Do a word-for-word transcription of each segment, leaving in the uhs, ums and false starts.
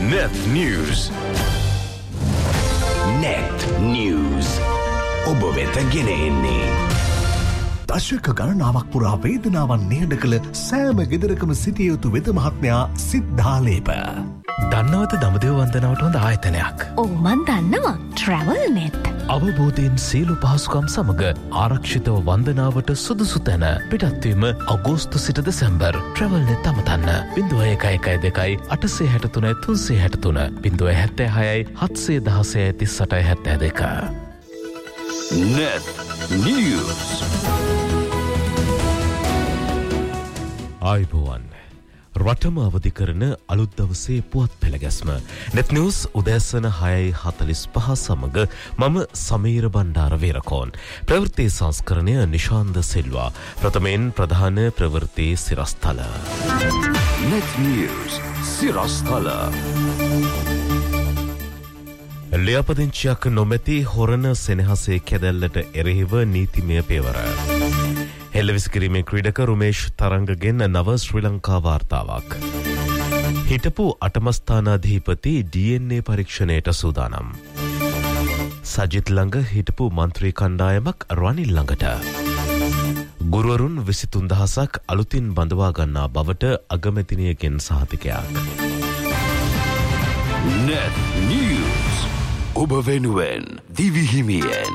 Net News. Net News. ඔබ වෙත ගෙන එන්නේ දශක ගණනාවක් පුරා වේදනාවන් නිහඬ කළ සෑම ගෙදරකම සිටිය යුතු වෙද මහත්මයා සිද්ධාලේප. දන්නවද දඹදිව වන්දනාවට හොඳ ආයතනයක්? ඔව් මන් දන්නවා. Travel Net. අවබෝධයෙන් සියලු පහසුකම් සමග ආරක්ෂිතව වන්දනාවට සුදුසු තැන පිටත්වීම අගෝස්තු සිට දෙසැම්බර්. Travel Net අමතන්න. ज़ीरो एक एक दो आठ छह तीन तीन छह तीन ज़ीरो एक छह सात एक ज़ीरो तीस आठ दो. Net News. ආයුබෝවන්. රටම අවදි කරන අලුත් දවසේ පුවත් පෙළගැස්ම net news උදෑසන හයයි හතළිස් පහ සමග මම සමීර බණ්ඩාර වීරකෝන්. ප්‍රවෘත්ති සංස්කරණය නිශාන්ත සිල්වා. ප්‍රථමයෙන් ප්‍රධාන ප්‍රවෘත්ති සිරස්තල. Net News සිරස්තල. ලියාපදිංචියක් නොමැති හොරණ සෙනෙහසේ කැදැල්ලට එරෙහිව නීතිමය පෙවර. හෙල්ලවිසිකිරීමේ ක්‍රීඩක රුමේෂ් තරංගගෙන් නව ශ්‍රී ලංකා වාර්තාවක්. හිටපු අටමස්ථානාධීපති ඩී එන් ඒ පරීක්ෂණයට සූදානම්. සජිත් ළඟ හිටපු මන්ත්‍රී කණ්ඩායමක් රනිල් ළඟට. ගුරුවරුන් විසිතුන් දහසක් අලුතින් බඳවා ගන්නා බවට අගමැතිනියගෙන් සහතිකයක්. Net News. ඔබ වෙනුවෙන් දිවිහිමියෙන්.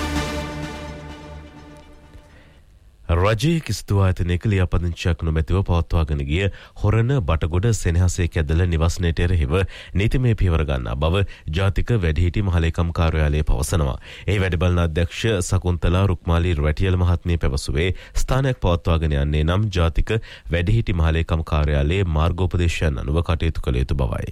රජයේ කිසිදු ආයතනයක ලියාපදිංචියක් නොමැතිව පවත්වාගෙන ගිය හොරණ බටගොඩ සෙනෙහසේ කැදල නිවසනයට එරෙහිව නීතිමය පියවර ගන්නා බව ජාතික වැඩිහිටි මහලේකම් කාර්යාලය පවසනවා. ඒ වැඩබලන අධ්‍යක්ෂ සකුන්තලා රුක්මාලී රැටියල් මහත්මිය පැවසුවේ ස්ථානයක් පවත්වාගෙන යන්නේ නම් ජාතික වැඩිහිටි මහලේකම් කාර්යාලයේ මාර්ගෝපදේශයන් අනුව කටයුතු කළ යුතු බවයි.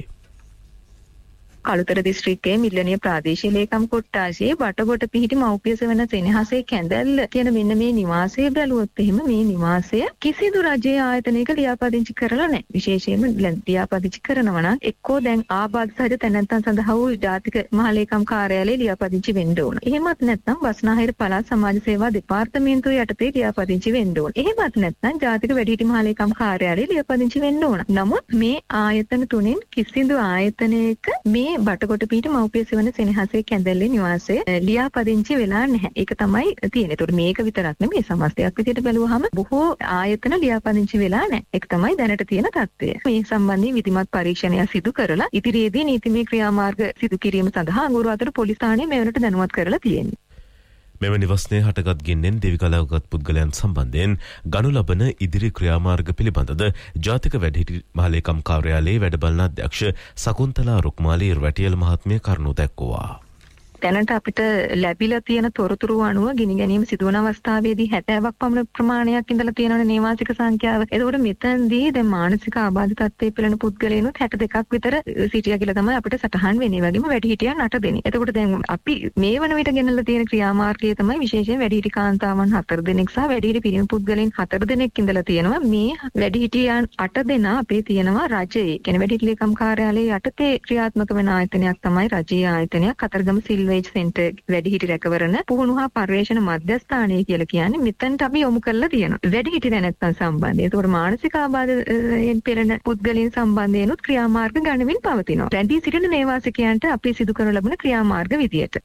කළුතර දිස්ත්‍රික්කයේ මිල්ලනිය ප්‍රාදේශීය ලේකම් කොට්ටාශයේ බටගොඩ පිහිටි මව්පිය සෙවන සෙනෙහසේ කැඳැල්ල කියන මෙන්න මේ නිවාසය බැලුවොත් එහෙම මේ නිවාසය කිසිදු රජයේ ආයතනයක ලියාපදිංචි කරලා නැහැ. විශේෂයෙන්ම ලියාපදිංචි කරනවා නම් එක්කෝ දැන් ආබාධ සහිත තැනැත්තන් සඳහා වූ ජාතික මහලේකම් කාර්යාලයේ ලියාපදිංචි වෙන්න ඕන. එහෙමත් නැත්නම් බස්නාහිර පළාත් සමාජ සේවා දෙපාර්තමේන්තුව යටතේ ලියාපදිංචි වෙන්න ඕන. එහෙමත් නැත්නම් ජාතික වැඩිහිටි මහලේකම් කාර්යාලයේ ලියාපදිංචි වෙන්න ඕන. නමුත් මේ ආයතන තුනෙන් කිසිදු ආයතනයක මේ බටගොඩ පිහිටි මව්පිය සෙවන සෙනෙහසේ කැඳැල්ලේ නිවාසයේ ලියාපදිංචි වෙලා නැහැ. ඒක තමයි තියෙන්නේ. ඒතකොට මේක විතරක් නෙමෙයි සමස්තයක් විදිහට බැලුවහම බොහෝ ආයතන ලියාපදිංචි වෙලා නැහැ. ඒක තමයි දැනට තියෙන තත්ත්වය. මේ සම්බන්ධයෙන් විධිමත් පරීක්ෂණයක් සිදු කරලා ඉදිරියේදී නීතිමය ක්‍රියාමාර්ග සිදු කිරීම සඳහා අඟුරුවතර පොලිස් ස්ථානයේ මේ වෙනට දැනුවත් කරලා තියෙනවා. මෙම නිවස්නයේ හටගත් ගින්නෙන් දෙවිකලාවගත් පුද්ගලයන් සම්බන්ධයෙන් ගනු ලබන ඉදිරි ක්‍රියාමාර්ග පිළිබඳද ජාතික වැඩිහිටි මහලේකම් කාර්යාලයේ වැඩබලන අධ්‍යක්ෂ සකුන්තලා රුක්මාලී රැටියල් මහත්මිය කරුණු දැක්වුවා. දැනට අපිට ලැබිලා තියෙන තොරතුරු අනුව ගිනි ගැනීම සිදුවන අවස්ථාවේදී හැත්තෑවක් පමණ ප්‍රමාණයක් ඉඳලා තියෙනවනේ නේවාසික සංඛ්‍යාව. එතකොට මෙතනදී දැන් මානසික ආබාධ තත්ත්වයේ පිළෙන පුද්ගලයන්ුත් හැට දෙකක් විතර සිටියා කියලා තමයි අපිට සටහන් වෙන්නේ. වගේම වැඩිහිටියන් අට දෙනෙක්. එතකොට දැන් අපි මේ වන විට ගෙනල්ලා තියෙන ක්‍රියාමාර්ගය තමයි විශේෂයෙන් වැඩිහිටි කාන්තාවන් හතර දෙනෙක් සහ වැඩිහිටි පිරිමි පුද්ගලයන් හතර දෙනෙක් ඉඳලා තියෙනවා. මේ වැඩිහිටියන් අට දෙනා අපේ තියෙනවා රජයේ. කියන්නේ වැඩිහිටි ලේකම් කාර්යාලයේ යටතේ ක්‍රියාත්මක වෙන ආයතනයක් තමයි රජයේ ආයතනයක්. කතරගම සිල් වේජ් සෙන්ටර් වැඩිහිටි රැකවරණ පුහුණු හා පර්යේෂණ මධ්‍යස්ථානය කියලා කියන්නේ මෙතනට අපි යොමු කරලා තියෙනවා. වැඩිහිටි දැනැත්තන් සම්බන්ධයෙන්. ඒකෝර මානසික ආබාධයෙන් පෙළෙන පුද්ගලයන් සම්බන්ධයෙන්ුත් ක්‍රියාමාර්ග ගණනවින් පවතිනවා. රැඳී සිටින නේවාසිකයන්ට අපි සිදු කරන ලබන ක්‍රියාමාර්ග විදියට.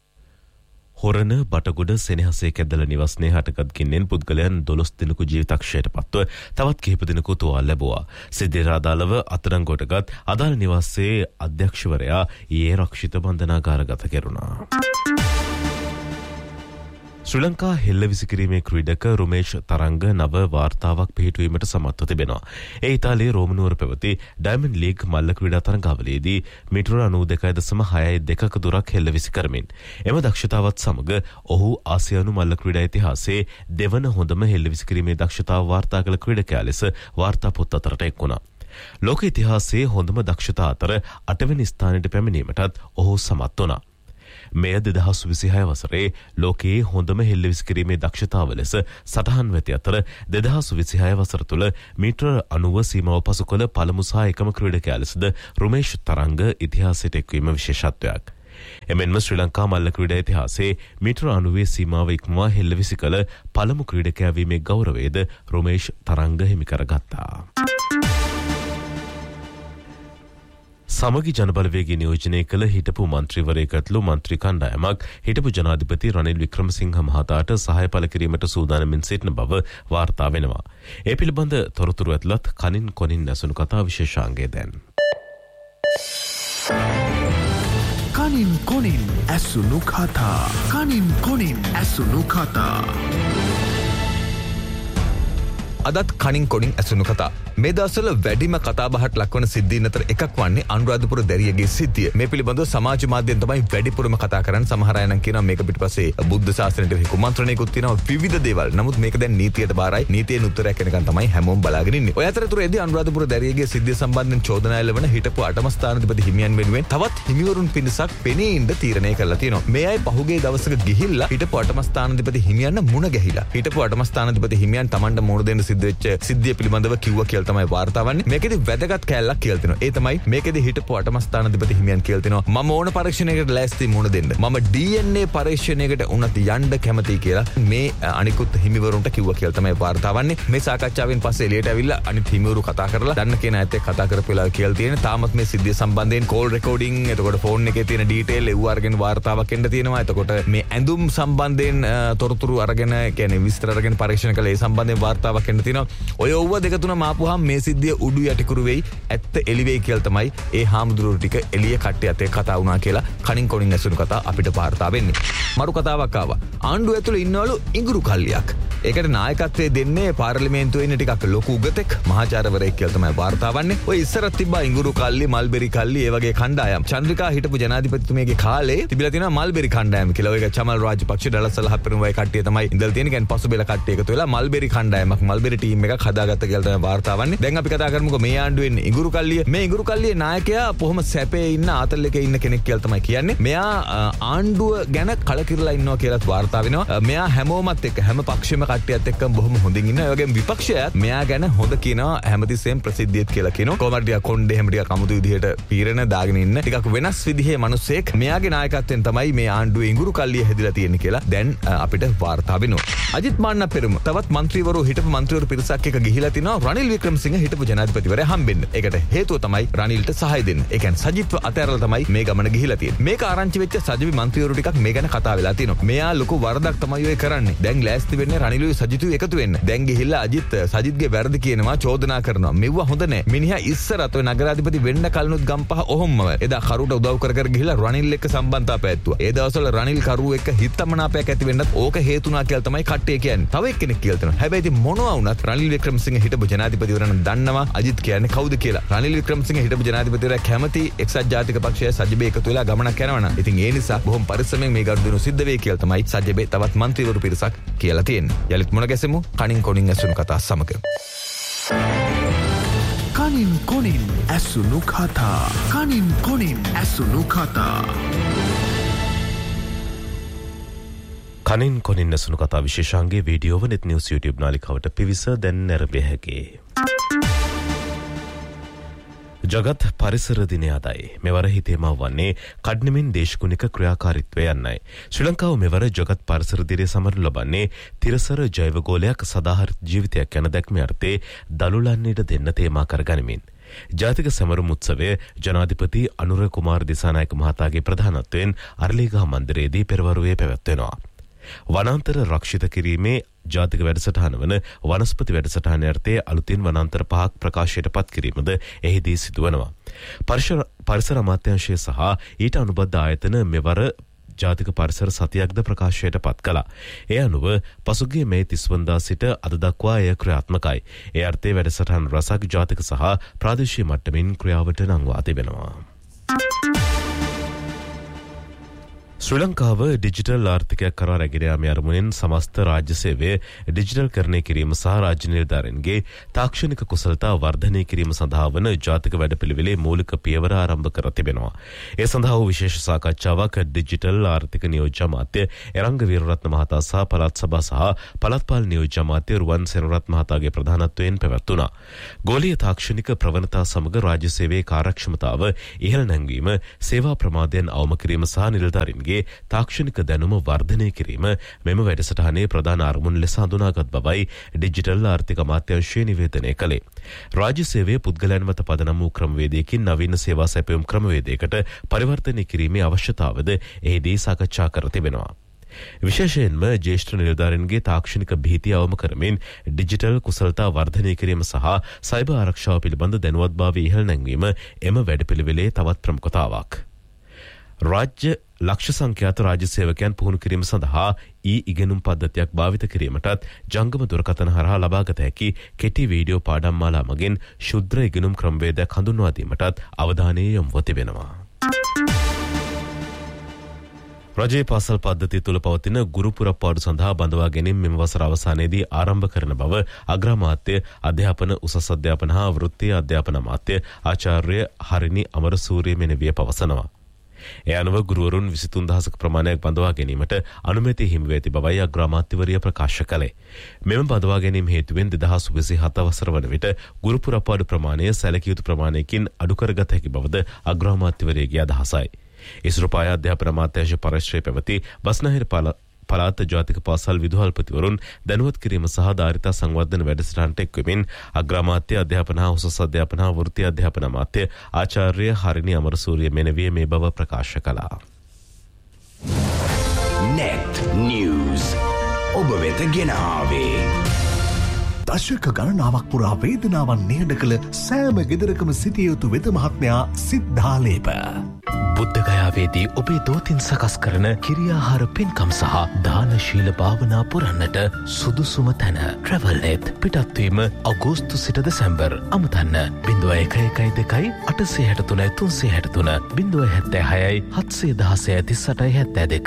හොරණ බටගොඩ සෙනෙහසේ කැදල නිවස්නේ හටගත් ගින්නෙන් පුද්ගලයන් දොළොස් දිනකු ජීවිතක්ෂයට පත්ව තවත් කිහිප දිනකු තුවාල ලැබුවා. සිද්ධියට අදාළව අත්අඩංගුවටගත් අදාළ නිවාසයේ අධ්‍යක්ෂවරයා ඊයේ රක්ෂිත බන්ධනාගාරගත කෙරුණා. ශ්‍රී ලංකා හෙල්ලවිසිකිරීමේ ක්‍රීඩක රුමේෂ් තරංග නව වාර්තාවක් පිහිටුවීමට සමත්ව තිබෙනවා. ඒ ඉතාලියේ රෝම නුවර පැවති ඩයමන්ඩ් ලීග් මල්ල ක්‍රීඩා තරඟාවලියේදී මීටර අනූ දෙකයි දශම හයයි දෙකක දුරක් හෙල්ලවිසි කරමින් එම දක්ෂතාවත් සමග ඔහු ආසියානු මල්ල ක්‍රීඩා ඉතිහාසයේ දෙවන හොඳම හෙල්ලවිසිකිරීමේ දක්ෂතාව වාර්තා කළ ක්‍රීඩකයා ලෙස වාර්තා පොත් අතරට එක් වුණා. ලෝක ඉතිහාසයේ හොඳම දක්ෂතා අතර අටවෙනි ස්ථානයට පැමිණීමටත් ඔහු සමත් වුණා. මෙය දෙදහස් විසිහය වසරේ ලෝකයේ හොඳම හෙල්ලවිසිකිරීමේ දක්ෂතාව ලෙස සටහන් වෙති අතර දෙදහස් විසිහය වසර තුළ මීටර අනූව සීමාව පසු කළ පළමු සහ එකම ක්‍රීඩකයා ලෙසද රුමේෂ් තරංග ඉතිහාසයට එක්වීම විශේෂත්වයක්. එමෙන්ම ශ්‍රී ලංකා මල්ල ක්‍රීඩා ඉතිහාසයේ මීටර අනූවේ සීමාව ඉක්මවා හෙල්ලවිසි කළ පළමු ක්‍රීඩකයා වීමේ ගෞරවයද රුමේෂ් තරංග හිමි කරගත්තා. සමගි ජනබලවේගය නියෝජනය කළ හිටපු මන්ත්‍රීවරයෙකුටලු මන්ත්‍රී කණ්ඩායමක් හිටපු ජනාධිපති රනිල් වික්‍රමසිංහ මහතාට සහාය පළ කිරීමට සූදානමින් සිටින බව වාර්තා වෙනවා. ඒ පිළිබඳ තොරතුරු ඇතුළත් කනින් කොනින් ඇසුණු කතා විශේෂාංගය දැන්. කනින් කොනින් ඇසුණු කතා කනින් කොනින් ඇසුණු කතා අදත් කනින් කොනින් ඇසුණු කතා මේ දවස්වල වැඩිම කතාබහට ලක්වන සිද්ධීන් අතර එකක් වන්නේ අනුරාධපුර දැරියගේ සිද්ධිය. මේ පිළිබඳව සමාජ මාධ්‍යයෙන් තමයි වැඩිපුරම කතා කරන්නේ. සමහර අය නම් කියනවා මේක පිටපස්සේ බුද්ධ ශාසනයට කුමන්ත්‍රණයකුත් තියෙනවා විවිධ දේවල්. නමුත් මේක දැන් නීතියට බාරයි. නීතියෙන් උත්තරයක් එනකන් තමයි හැමෝම බලාගෙන ඉන්නේ. ඔය අතරතුරේදී අනුරාධපුර දැරියගේ සිද්ධිය සම්බන්ධයෙන් චෝදනා එළවන හිටපු අටම ස්ථානාධිපති හිමියන් වෙනුවෙන් තවත් හිමිවරුන් පිරිසක් පෙනී ඉන්න තීරණය කළා තියෙනවා. මේ අය පහුගිය දවසක ගිහිල්ලා හිටපු අටම ස්ථානාධිපති හිමියන් මුණ ගැහිලා. හිටපු අටම ස්ථානාධිපති හිමියන් Tamanට මුණ දෙන්න සිද්ධ වෙච්ච සිද්ධිය පිළිබඳව කිව්වා කියලා තමයි වාර්තා වන්නේ. මේකෙදි වැදගත් කැලලක් කියලා තිනවා. ඒ තමයි මේකෙදි හිටපු අටම ස්ථානාධිපති හිමියන් කියලා තිනවා. මම ඕන පරීක්ෂණයකට ලෑස්ති මුණ දෙන්න. මම ඩී එන් ඒ පරීක්ෂණයකට උනත් යන්න කැමතියි කියලා මේ අනිකුත් හිමිවරුන්ට කිව්වා කියලා තමයි වාර්තා වන්නේ. මේ සාකච්ඡාවෙන් පස්සේ එළියට ඇවිල්ලා අනිත් හිමිවරු කතා කරලා දන්න කියන අයත් එක්ක කතා කරපු වෙලාව කියලා තියෙනවා. තාමත් මේ සිද්ධිය සම්බන්ධයෙන් කෝල් රෙකෝඩින් එතකොට ෆෝන් එකේ තියෙන ඩීටේල් ඒව අරගෙන වාර්තාවක් එන්න තියෙනවා. එතකොට මේ ඇඳුම් සම්බන්ධයෙන් තොරතුරු අරගෙන කියන්නේ විස්තර අරගෙන පරීක්ෂණ කළේ ඒ සම්බන්ධයෙන් වාර්තාවක් එන්න තියෙනවා. ඔය ඔව්ව දෙක තුන මාපුවාම මේ සිද්ධිය උඩු යටිකුරු වෙයි ඇත්ත එළි වෙයි කියලා තමයි ඒ හාමුදුරුවෝ ටික එළිය කට්ටියත් එක්ක කතා වුණා කියලා කනින් කොනින් ඇසුණු කතා අපිට වාර්තා වෙන්නේ. මරු කතාවක් ආවා. ආණ්ඩුව ඇතුළේ ඉන්නවලු ඉඟුරු කල්ලියක්. ඒකට නායකත්වයේ දෙන්නේ පාර්ලිමේන්තුවේ ඉන්න ටිකක් ලොකු උගතෙක් මහාචාර්යවරයෙක් කියලා තමයි වාර්තා වන්නේ. ඔය ඉස්සරත් තිබ්බා ඉඟුරු කල්ලි මල්බෙරි කල්ලි ඒ වගේ කණ්ඩායම්. චන්ද්‍රිකා හිටපු ජනාධිපතිතුමියගේ කාලේ තිබිලා තියෙනවා මල්බෙරි කණ්ඩායම කියලා. ඔයක චමල් රාජපක්ෂ ඩලස්සල හප්පෙරුමයි කට්ටිය තමයි ඉඳලා තියෙන්නේ. කියන්නේ පසුබෙල කට්ටිය එකතු වෙලා මල්බෙරි කණ්ඩායමක් මල්බෙරි ටීම් එකක් හදාගත්ත කියලා තමයි වාර්තා වන්නේ. දැන් අපි කතා කරමුකෝ මේ ආණ්ඩුවෙන් ඉඟුරු කල්ලිය. මේ ඉඟුරු කල්ලියේ නායකයා කොහොම සැපේ ඉන්න ආතල් එකේ ඉන්න කෙනෙක් කියලා තමයි කියන්නේ. මෙයා ආණ්ඩුව ගැන කලකිරලා ඉන්නවා කියලාත් වාර්තා වෙනවා. මෙයා හැමෝමත් එක්ක හැම පක්ෂෙම කට්ටියත් එක්ක බොහොම හොඳින් ඉන්නවා. ඒ වගේම විපක්ෂයත් මෙයා ගැන හොඳ කියනවා හැමතිස්සෙම ප්‍රසිද්ධියත් කියලා කියනවා. කොහමද ටික කොණ්ඩේ හැම ටික අමුතු විදිහට පීරන දාගෙන ඉන්න ටිකක් වෙනස් විදිහේ මිනිස්සෙක් මෙයාගේ නායකත්වයෙන් තමයි මේ ආණ්ඩුවේ ඉඟුරු කල්ලිය හැදිලා තියෙන්නේ කියලා දැන් අපිට වාර්තා වෙනවා. අජිත් මාන්න පෙරම තවත් മന്ത്രിවරු හිටපු മന്ത്രിවරු පිරිසක් එක්ක ගිහිලා තිනවා රනිල් වික්‍රමසිංහ හිටපු ජනාධිපතිවරයා හම්බෙන්න. ඒකට හේතුව තමයි රනිල්ට සහාය දෙන්න. ඒ කියන්නේ සජිත්ව අතහැරලා තමයි මේ ගමන ගිහිලා තියෙන්නේ. මේක ආරංචි වෙච්ච සජිවි മന്ത്രിවරු ටිකක් මේ ගැන කතා වෙලා තිනවා. මෙයා ලොකු වරදක් තමයි ඔය කරන්නේ. දැන් ලෑස්ති වෙන්නේ රනිලුයි සජිතුයි එකතු වෙන්න. දැන් ගිහිල්ලා අජිත් සජිත්ගේ වැරදි කියනවා චෝදනා කරනවා. මෙව්ව හොඳ නෑ. මිනිහා ඉස්සරත් ඔය නගරාධිපති වෙන්න කලිනුත් ගම්පහ ඔහොමම එදා කරුට උදව් කර කර ගිහිල්ලා රනිල් එක්ක සම්බන්ධතාව පැවැත්තුවා. ඒ දවස්වල රනිල් කරුව එක්ක හිතමනාපයක් ඇති වෙන්නත් ඕක හේතුණා කියලා තමයි කට්ටිය කියන්නේ. තව එක්කෙනෙක් කියලා තියෙනවා. හැබැයි ඉතින් මොනවා වුණත් රනිල් වික්‍රමසිංහ හිටපු ජනාධිපතිවරයා දන්නවා අජිත් කියන්නේ කවුද කියලා. රනිල් වික්‍රමසිංහ හිටපු ජනාධිපතිවරයා කැමති එක්සත් ජාතික පක්ෂය සජිබේ එකතු වෙලා ගමනක් යනවා නම් ඉතින් ඒ නිසා බොහොම පරිස්සමෙන් මේ ගනුදෙනු සිද්ධ වෙයි කියලා තමයි සජිබේ තවත් മന്ത്രിවරු පිරිසක් කියලා තියෙන්නේ. යලිත් මුණ ගැසෙමු කනින් කොනින් ඇසුණු කතා සමග. කනින් කොනින් ඇසුණු කතා කනින් කොනින් ඇසුණු කතා කනින් කොනින් ඇසුණු කතා විශේෂාංගයේ වීඩියෝව net news YouTube නාලිකාවට පිවිස දැන් නැරඹිය හැකියි. ජගත් පරිසර දිනය අදයි. මෙවර හිතේම වන්නේ කඩ්නමින් දේශගුණික ක්‍රියාකාරීත්වය යන්නයි. ශ්‍රී ලංකාව මෙවර ජගත් පරිසර දිනය සමරනු ලබන්නේ තිරසර ජෛවගෝලයක් සදාහරිත ජීවිතයක් යන දැක්ම අර්ථයේ දළුලන්නට දෙන්න තේමා කරගනිමින්. ජාතික සැමරුම් උත්සවය ජනාධිපති අනුර කුමාර දිසානායක මහතාගේ ප්‍රධානත්වයෙන් අරලිගහ මන්දිරයේදී පෙරවරුවේ පැවැත්වෙනවා. වනාන්තර රක්ෂිත කිරීමේ ජාතික වැඩසටහන වන වනස්පති වැඩසටහන යටතේ අලුතින් වනාන්තර පහක් ප්‍රකාශයට පත් කිරීමද එහිදී සිදුවනවා. පරිසර අමාත්‍යාංශය සහ ඊට අනුබද්ධ ආයතන මෙවර ජාතික පරිසර සතියක්ද ප්‍රකාශයට පත් කළා. ඒ අනුව පසුගිය මේ තිස් වනදා සිට අද දක්වා එය ක්‍රියාත්මකයි. ඒ අර්ථයේ වැඩසටහන් රසක් ජාතික සහ ප්‍රාදේශීය මට්ටමින් ක්‍රියාවට නංවා තිබෙනවා. ශ්‍රී ලංකාව ඩිජිටල් ආර්ථිකයක් කරා රැගෙන යාමේ අරමුණෙන් සමස්ත රාජ්‍ය සේවය ඩිජිටල් කරණය කිරීම සහ රාජ්‍ය නිලධාරීන්ගේ තාක්ෂණික කුසලතා වර්ධනය කිරීම සඳහා වන ජාතික වැඩපිළිවෙලේ මූලික පියවර ආරම්භ කර තිබෙනවා. ඒ සඳහා වූ විශේෂ සාකච්ඡාවක් ඩිජිටල් ආර්ථික නියෝජ්‍ය අමාත්‍ය එරංග වීරරත්න මහතා සහ පළාත් සභා සහ පළාත් පාලන නියෝජ්‍ය අමාත්‍ය රුවන් සෙනරත් මහතාගේ ප්‍රධානත්වයෙන් පැවැත්වුණා. ගෝලීය තාක්ෂණික ප්‍රවණතා සමග රාජ්‍ය සේවයේ කාර්යක්ෂමතාව ඉහළ නැංවීම, සේවා ප්‍රමාදයන් අවම කිරීම සහ නිලධාරීන්ගේ තාක්ෂණික දැනුම වර්ධනය කිරීම මෙම වැඩසටහනේ ප්‍රධාන අරමුණ ලෙස හඳුනාගත් බවයි ඩිජිටල් ආර්ථික අමාත්‍යාංශය නිවේදනය කළේ. රාජ්‍ය සේවය පුද්ගලයන් මත පදනම් වූ ක්‍රමවේදයකින් නවීන සේවා සැපයුම් ක්‍රමවේදයකට පරිවර්තනය කිරීමේ අවශ්‍යතාවද එහිදී සාකච්ඡා කර තිබෙනවා. විශේෂයෙන්ම ජ්‍යෙෂ්ඨ නිලධාරීන්ගේ තාක්ෂණික භීතිය අවම කරමින් ඩිජිටල් කුසලතා වර්ධනය කිරීම සහ සයිබර් ආරක්ෂාව පිළිබඳ දැනුවත්භාවය ඉහළ නැංවීම එම වැඩපිළිවෙලේ තවත් ප්‍රමුඛතාවක්. රාජ්‍ය ලක්ෂ සංඛ්‍යාත රාජ්‍ය සේවකයන් පුහුණු කිරීම සඳහා ඊ ඉගෙනුම් පද්ධතියක් භාවිත කිරීමටත් ජංගම දුරකථන හරහා ලබාගත හැකි කෙටි වීඩියෝ පාඩම් මාලා මගින් ශුද්‍ර ඉගෙනුම් ක්‍රමවේදයක් හඳුන්වා දීමටත් අවධානය යොමුව තිබෙනවා. රජයේ පාසල් පද්ධතිය තුළ පවතින ගුරු පුරප්පාඩු සඳහා බඳවා ගැනීම මෙම වසර අවසානයේදී ආරම්භ කරන බව අග්‍රාමාත්‍ය අධ්‍යාපන උසස් අධ්‍යාපන හා වෘත්තීය අධ්‍යාපන අමාත්‍ය ආචාර්ය හරිනි අමරසූරිය මෙනවිය පවසනවා. ඒ අනුව ගුරුවරුන් විසිතුන් දහසක ප්‍රමාණයක් බඳවා ගැනීමට අනුමැතිය හිමි වී ඇති බවයි අග්‍රාමාත්‍යවරිය ප්‍රකාශ කළේ. මෙම බඳවා ගැනීම හේතුවෙන් දෙදහස් විසිහත වසර වන විට ගුරු පුරප්පාඩු ප්‍රමාණය සැලකිය යුතු ප්‍රමාණයකින් අඩු කරගත හැකි බවද අග්‍රාමාත්‍යවරියගේ අදහසයි. ඉස්රුපාය අධ්‍යාපන අමාත්‍යාංශ පරිශ්‍රයේ පැවති බස්නාහිර පළාත ජාතික පාසල් විදුහල්පතිවරුන් දැනුවත් කිරීම සහ ධාරිතා සංවර්ධන වැඩසටහනට එක්වමින් අග්‍රාමාත්‍ය අධ්‍යාපන හා උසස් අධ්‍යාපන හා වෘත්තීය අධ්‍යාපන අමාත්‍ය ආචාර්ය හරිනි අමරසූරිය මෙනවිය මේ බව ප්‍රකාශ කළා. Net News ඔබ වෙත ගෙන ආවේ දශක ගණනාවක් පුරා වේදනාවන් නිහඬ කළ සෑම ගෙදරකම සිටිය යුතු වෙද මහත්මයා සිද්ධාලේප. බුද්ධගයාවේදී ඔබේ දෝතින් සකස් කරන කිරියාහාර පින්කම් සහ දානශීල භාවනා පුරන්නට සුදුසුම තැන ට්‍රැවල්නෙත්. පිටත්වීම අගෝස්තු සිට දෙසැම්බර්. අමතන්න බිඳුව එක එකයි දෙකයි අටසේ හැට තුනයි තුන්සේ හැට තුන බිඳුව හැත්තෑ හයයි හත්සේ දහසය තිස්සටයි හැත්තෑ දෙක.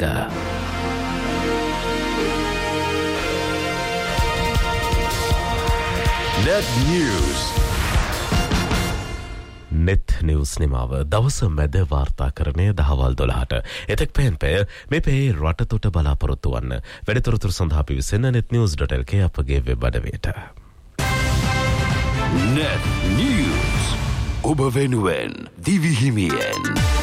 Net News. net news නිමාව දවස මැද වාර්තාකරණය දහවල් දොළහට. එතෙක් පැන් පැය මේ පැයේ රටතොට බලාපොරොත්තු වන්න. වැඩිතොරතුරු සඳහා පිවිසෙන්න net news dot l k අපගේ වෙබ් අඩවියට. Net News ඔබ වෙනුවෙන් දිවිහිමියෙන්